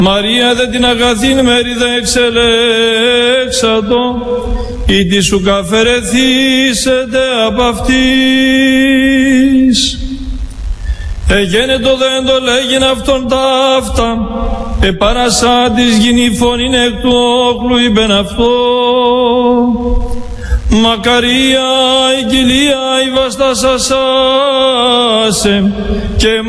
Μαρία δε την αγαθήν μερίδα εξελέξατο, ή τη σου καφερεθήσετε απ' αυτής. Εγένετο δεν το λέγειν αυτόν ταύτα, επαρασά της γίνει φωνήν εκ του όχλου είπεν αυτό. Μακαρία η κοιλία η βαστάσασάσε και